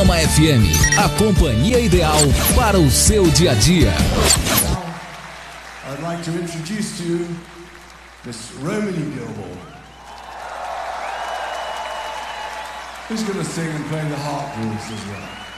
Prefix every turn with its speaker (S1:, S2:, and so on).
S1: Panorama FM, a companhia ideal para o seu dia a dia.
S2: I'd like to introduce to you Miss Romany Gilmore, who's going to sing and play the harp for us as well.